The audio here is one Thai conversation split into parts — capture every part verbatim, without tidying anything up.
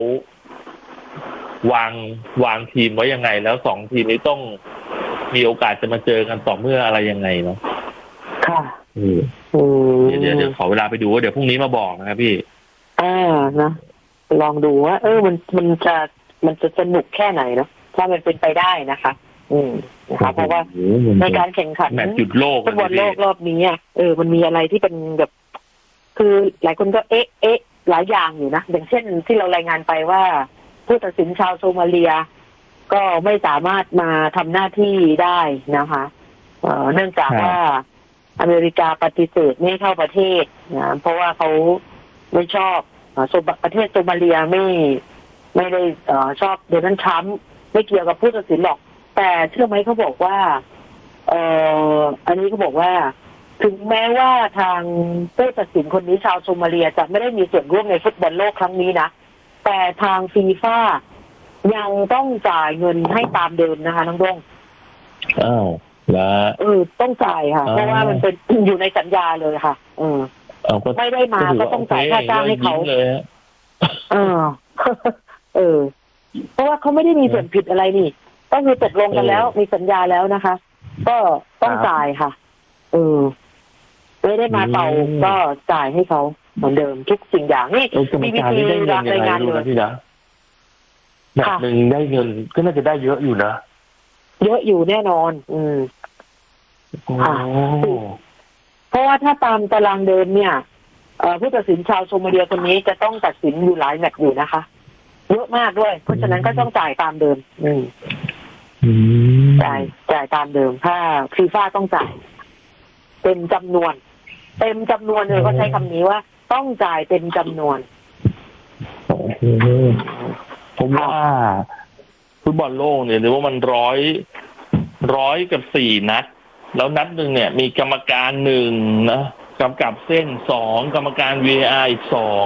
วางวางทีมไว้ยังไงแล้วสองทีมนี้ต้องมีโอกาสจะมาเจอกันต่อเมื่ออะไรยังไงเนาะค่ะเดี๋ยวเดี๋ยวเดี๋ยวขอเวลาไปดูเดี๋ยวพรุ่งนี้มาบอกนะครับพี่อ่านะลองดูว่าเออมันมันจะมันจะสนุกแค่ไหนเนาะถ้ามันเป็นไปได้นะคะอืมนะคะเพราะว่าในการแข่งขันแมตช์หยุดโลกฟุตบอลโลกรอบนี้อ่ะเออมันมีอะไรที่เป็นแบบคือหลายคนก็เอ๊ะเอ๊ะหลายอย่างอยู่นะอย่างเช่นที่เรารายงานไปว่าผู้ตัดสินชาวโซมาเลียก็ไม่สามารถมาทำหน้าที่ได้นะคะเอ่อเนื่องจากว่าอเมริกาปฏิเสธไม่เข้าประเทศนะเพราะว่าเขาไม่ชอบโซประเทศโซมาเลียไม่ไม่ได้ชอบโดนัลด์ทรัมป์ไม่เกี่ยวกับผู้ตัดสินหรอกแต่เชื่อไหมเขาบอกว่าเอ่ออันนี้เขาบอกว่าถึงแม้ว่าทางผู้ตัดสินคนนี้ชาวโซมาเลียจะไม่ได้มีส่วนร่วมในฟุตบอลโลกครั้งนี้นะแต่ทางฟีฟ่ายังต้องจ่ายเงินให้ตามเดิมนะคะน้องดงอ้าวแล้วเออต้องจ่ายค่ะเพราะว่ามันเป็นอยู่ในสัญญาเลยค่ะเออไม่ได้มาก็ต้องจ่ายค่าจ้างให้เขาเออเออเพราะว่าเขาไม่ได้มีส่วนผิดอะไรนี่ก็คือตกลงกันแล้วมีสัญญาแล้วนะคะก็ต้องจ่ายค่ะเออไม่ได้มาเป่าก็จ่ายให้เขาเหมือนเดิมทุกสิ่งอย่างนี่มีวิธีรายงานเลยพี่นะแบบหนึ่งได้เงินก็น่าจะได้เยอะอยู่นะเยอะอยู่แน่นอนอืมค่ะเพราะว่าถ้าตามตารางเดิมเนี่ยผู้ตัดสินชาวโซมาเลียคนนี้จะต้องตัดสินอยู่หลายแมตช์อยู่นะคะเยอะมากด้วยเพราะฉะนั้นก็ต้องจ่ายตามเดิมอืมจ่ายจ่ายตามเดิมถ้าฟีฟ่าต้องจ่ายเต็มจำนวนเต็มจำนวนเลยก็ใช้คำนี้ว่าต้องจ่ายเต็มจำนวนผมว่าฟุตบอลโลกเนี่ยหรือว่ามันร้อยร้อยกับสี่นัดแล้วนัดหนึ่งเนี่ยมีกรรมการหนึ่งนะกำกับเส้นสองกรรมการ วี เอ อาร์ อีกสอง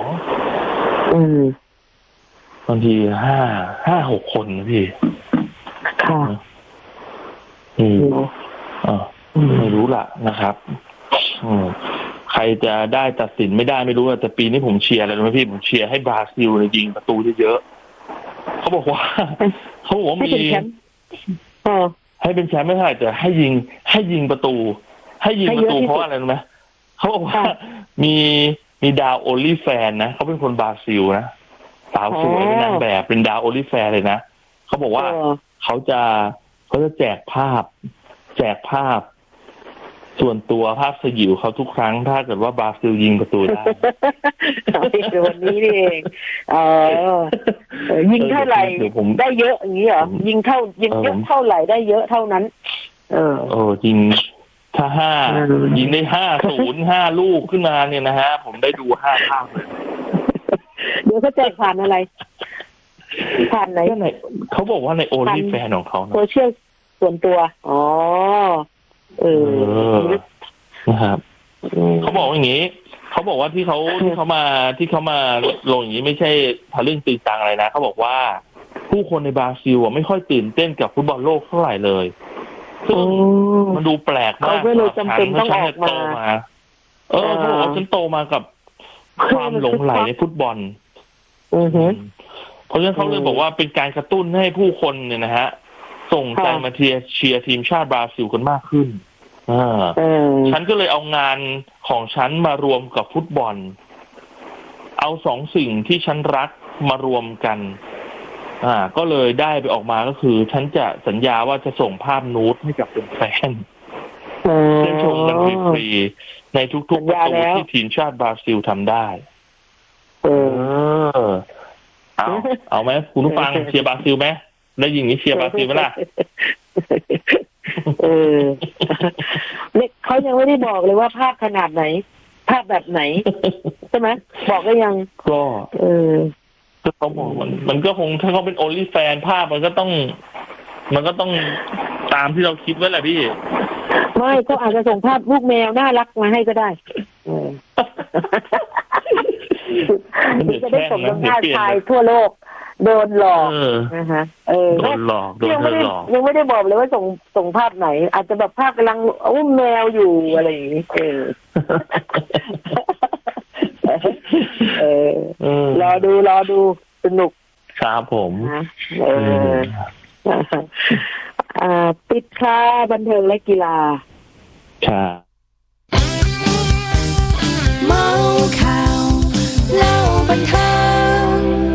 บางทีห้าห้าหกคนนะพี่ค่ะอืมอ่าไม่รู้ล่ะนะครับอืมใครจะได้ตัดสินไม่ได้ไม่รู้แต่ปีนี้ผมเชียร์อะไรรู้ไหมพี่ผมเชียร์ให้บราซิลยิงประตูเยอะๆเขาบอกว่าเขาบอกว่ามีให้เป็นแชมป์ไม่ใช่แต่ให้ยิงให้ยิงประตูให้ยิงประตูเพราะอะไรรู้ไหมเขาบอกว่ามีมีดาวโอลิแฟนนะเขาเป็นคนบราซิลนะสาวสวยเป็นนางแบบเป็นดาวโอลิแฟนเลยนะเขาบอกว่าเขาจะเขาจะแจกภาพแจกภาพส่วนตัวภาพสยิวเขาทุกครั้งถ้าเกิดว่าบราซิลยิงประตูได้วันนี้นี่เองเออยิงเท่าไหร่ได้เยอะอย่างนี้เหรอยิงเท่ายิงเยอะเท่าไหร่ได้เยอะเท่านั้นเออโอ้ยิงถ้าห้ายิงได้ห้าศูนย์ห้าลูกขึ้นมาเนี่ยนะฮะผมได้ดูห้าภาพเลยเดี๋ยวเขาแจกผ่านอะไรผ่านไหนเขาบอกว่าในโอลิแฟนของเขาโซเชียลส่วนตัวอ๋อเออนะครับเขาบอกอย่างนี้เขาบอกว่าที่เขาที่เขามาที่เขามาลงอย่างนี้ไม่ใช่ทะลึ่งตีตังอะไรนะเขาบอกว่าผู้คนในบราซิลไม่ค่อยตื่นเต้นกับฟุตบอลโลกเท่าไหร่เลยซึ่งมันดูแปลกมากเขาเลยจำเป็นต้องออกมาเออเขาบอกว่าฉันโตมากับความหลงใหลในฟุตบอลเพราะฉะนั้นเขาเลยบอกว่าเป็นการกระตุ้นให้ผู้คนเนี่ยนะฮะส่งใจมาเชียร์เชียร์ทีมชาติบราซิลกันมากขึ้นอ่าฉันก็เลยเอางานของฉันมารวมกับฟุตบอลเอาสองสิ่งที่ฉันรักมารวมกันอ่าก็เลยได้ไปออกมาก็คือฉันจะสัญญาว่าจะส่งภาพนูดให้กับแฟนได้ชมกันฟรีๆในทุกๆประตูที่ทีมชาติบราซิลทำได้เออเอาเอาไหมคุณผู้ฟังเชียร์บราซิลไหมได้ยิงนี้เชียร์บราซิลไหมล่ะเออเขายังไม่ได้บอกเลยว่าภาพขนาดไหนภาพแบบไหนใช่ไหมบอกได้ยังก็เออเขาบอกมันมันก็คงถ้าเขาเป็นโอลิแฟนภาพมันก็ต้องมันก็ต้องตามที่เราคิดไว้แหละพี่ไม่ก็อาจจะส่งภาพลูกแมวน่ารักมาให้ก็ได้จะได้สมน้ำหน้าชายทั่วโลกโดนหลอกนะคะเออโดนหลอกโดนยังไม่ได้ยังไม่ได้บอกเลยว่าส่งส่งภาพไหนอาจจะแบบภาพกำลังอุ้มแมวอยู่อะไรอย่างนี้เออเออรอดูรอดูสนุกครับผมเอออ่าปิดค่าบันเทิงและกีฬาค่ะเมาข่าวเล่าบันเทิง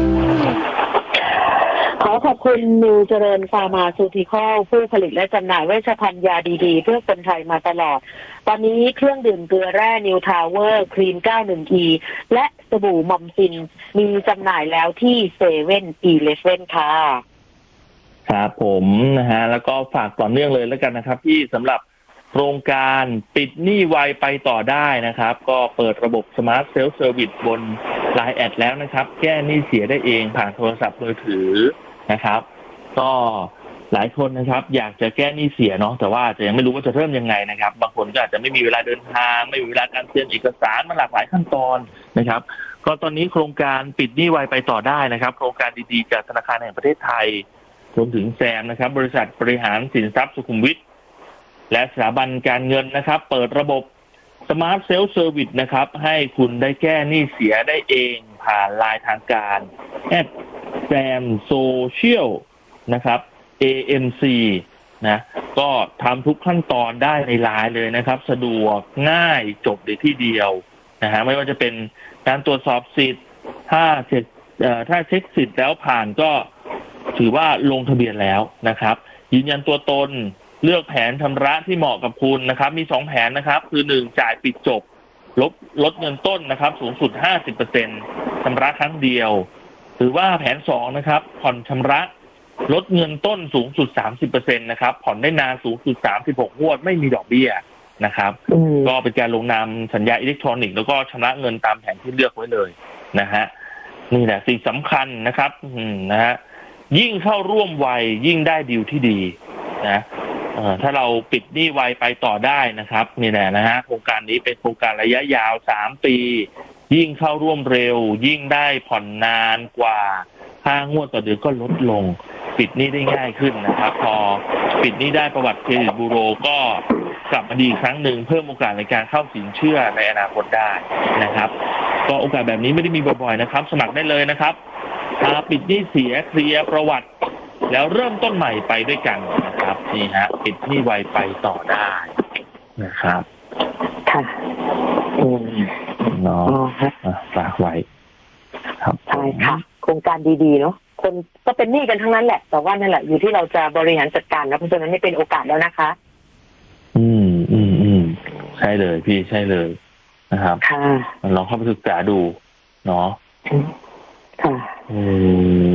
ขอขอบคุณนิวเจริญฟาร์มาซูติคอลผู้ผลิตและจำหน่ายเวชภัณฑ์ยาดีๆเพื่อคนไทยมาตลอดตอนนี้เครื่องดื่มเกลือแร่นิวทาวเวอร์ครีม เก้าสิบเอ็ด อี และสบู่มอมซินมีจำหน่ายแล้วที่เซเว่นอีเลฟเว่นค่ะครับผมนะฮะแล้วก็ฝากต่อเนื่องเลยแล้วกันนะครับที่สำหรับโครงการปิดหนี้ไวไปต่อได้นะครับก็เปิดระบบสมาร์ทเซลฟ์เซอร์วิสบน ไลน์ แอดแล้วนะครับแก้หนี้เสียได้เองผ่านโทรศัพท์มือถือนะครับก็หลายคนนะครับอยากจะแก้หนี้เสียเนาะแต่ว่าจะยังไม่รู้ว่าจะเริ่มยังไงนะครับบางคนก็อาจจะไม่มีเวลาเดินทางไม่มีเวลาการเตรียมเอกสารมันหลากหลายขั้นตอนนะครับก็ตอนนี้โครงการปิดหนี้ไวไปต่อได้นะครับโครงการดีๆจากธนาคารแห่งประเทศไทยรวมถึงแซมนะครับบริษัทบริหารสินทรัพย์สุขุมวิทและสถาบันการเงินนะครับเปิดระบบ Smart Self Service นะครับให้คุณได้แก้หนี้เสียได้เองผ่านไลน์ทางการแอดแซมโซเชียลนะครับ เอ เอ็ม ซี นะก็ทำทุกขั้นตอนได้ในไลน์เลยนะครับสะดวกง่ายจบในที่เดียวนะฮะไม่ว่าจะเป็นการตรวจสอบสิทธิ์ถ้าเช็คถ้าเช็คสิทธิ์แล้วผ่านก็ถือว่าลงทะเบียนแล้วนะครับยืนยันตัวตนเลือกแผนชำระที่เหมาะกับคุณนะครับมีสองแผนนะครับคือหนึ่งจ่ายปิดจบลดลดเงินต้นนะครับสูงสุด ห้าสิบเปอร์เซ็นต์ ชำระครั้งเดียวหรือว่าแผนสองนะครับผ่อนชำระลดเงินต้นสูงสุด สามสิบเปอร์เซ็นต์ นะครับผ่อนได้นานสูงสุดสามสิบหกงวดไม่มีดอกเบี้ยนะครับก็เป็นการลงนามสัญญาอิเล็กทรอนิกส์แล้วก็ชำระเงินตามแผนที่เลือกไว้เลยนะฮะนี่แหละสิ่งสำคัญนะครับนะฮะยิ่งเข้าร่วมไวยิ่งได้ดีลที่ดีนะถ้าเราปิดหนี้ไวไปต่อได้นะครับนี่แหละนะฮะโครงการนี้เป็นโครงการระยะยาวสามปียิ่งเข้าร่วมเร็วยิ่งได้ผ่อนนานกว่าค่างวดต่อเดือนก็ลดลงปิดหนี้ได้ง่ายขึ้นนะครับพอปิดหนี้ได้ประวัติเครดิตบูโรก็กลับมาดีครั้งหนึ่งเพิ่มโอกาสในการเข้าสินเชื่อในอนาคตได้นะครับก็โอกาสแบบนี้ไม่ได้มีบ่อยๆนะครับสมัครได้เลยนะครับปิดหนี้เสียเคลียร์ประวัติแล้วเริ่มต้นใหม่ไปด้วยกันนะครับนี่ฮะปิดหนี้ไวไปต่อได้นะครับค่ะอืมเนาะฝากไว้ครับใช่ค่ะโครงการดีๆเนาะคนก็เป็นหนี้กันทั้งนั้นแหละแต่ว่านั่นแหละอยู่ที่เราจะบริหารจัดการนะเพราะฉะนั้นนี่เป็นโอกาสแล้วนะคะอืมอืมอืมใช่เลยพี่ใช่เลยนะครับค่ะลองเข้าไปศึกษาดูเนาะค่ะอืม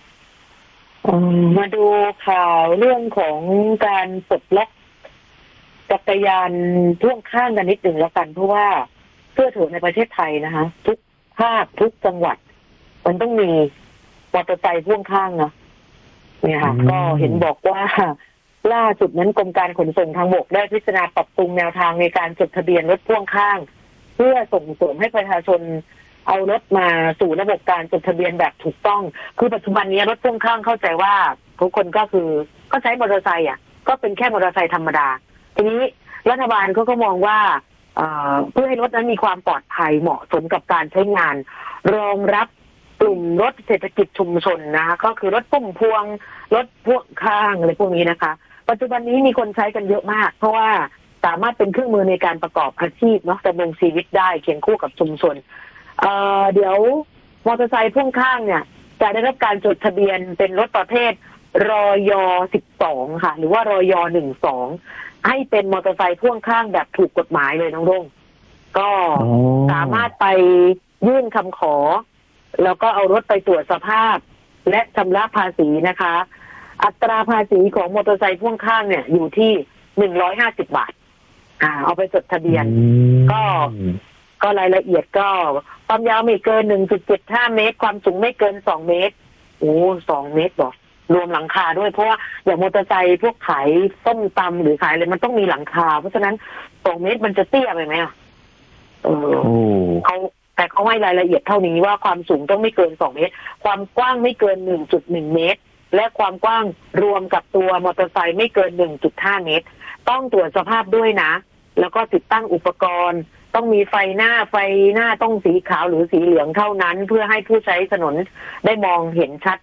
มาดูข่าวเรื่องของการปลดล็อกจักรยานพ่วงข้างกันนิดหนึ่งแล้วกันเพราะว่าเพื่อถือในประเทศไทยนะคะทุกภาคทุกจังหวัดมันต้องมีมอเตอร์ไซค์พ่วงข้างนะเนี่ยค่ะก็เห็นบอกว่าล่าสุดนั้นกรมการขนส่งทางบกได้พิจารณาปรับปรุงแนวทางในการจดทะเบียนรถพ่วงข้างเพื่อส่งเสริมให้ประชาชนเอารถมาสู่ระบบการจดทะเบียนแบบถูกต้องคือปัจจุบันนี้รถพ่วงข้างเข้าใจว่าทุกคนก็คือก็ใช้มอเตอร์ไซค์อ่ะก็เป็นแค่มอเตอร์ไซค์ธรรมดาทีนี้รัฐบาลเขาก็มองว่าเพื่อให้รถนั้นมีความปลอดภัยเหมาะสมกับการใช้งานรองรับกลุ่มรถเศรษฐกิจชุมชนนะคะก็คือรถพุ่มพวงรถพ่วงข้างอะไรพวกนี้นะคะปัจจุบันนี้มีคนใช้กันเยอะมากเพราะว่าสามารถเป็นเครื่องมือในการประกอบอาชีพเนาะดำรงชีวิตได้เคียงคู่กับชุมชนเอ่อเดี๋ยวมอเตอร์ไซค์พ่วงข้างเนี่ยจะได้รับการจดทะเบียนเป็นรถประเภทรยสิบสองค่ะหรือว่ารยหนึ่งสองให้เป็นมอเตอร์ไซค์พ่วงข้างแบบถูกกฎหมายเลยน้องรุ่งก็สามารถไปยื่นคำขอแล้วก็เอารถไปตรวจสภาพและชำระภาษีนะคะอัตราภาษีของมอเตอร์ไซค์พ่วงข้างเนี่ยอยู่ที่หนึ่งร้อยห้าสิบบาทอ่าเอาไปจดทะเบียนก็ก็รายละเอียดก็ความยาวไม่เกิน หนึ่งจุดเจ็ดห้า เมตรความสูงไม่เกินสองเมตรโอ้สองเมตรบอกรวมหลังคาด้วยเพราะว่าอย่างมอเตอร์ไซค์พวกขายส้มตำหรือขายอะไรมันต้องมีหลังคาเพราะฉะนั้นสองเมตรมันจะเตี้ยไปไหมอ่ะเออเขาแต่เขาให้รายละเอียดเท่านี้ว่าความสูงต้องไม่เกินสองเมตรความกว้างไม่เกิน หนึ่งจุดหนึ่ง เมตรและความกว้างรวมกับตัวมอเตอร์ไซค์ไม่เกิน หนึ่งจุดห้า เมตรต้องตรวจสภาพด้วยนะแล้วก็ติดตั้งอุปกรณ์ต้องมีไฟหน้าไฟหน้าต้องสีขาวหรือสีเหลืองเท่านั้นเพื่อให้ผู้ใช้ถนนได้มองเห็นชัด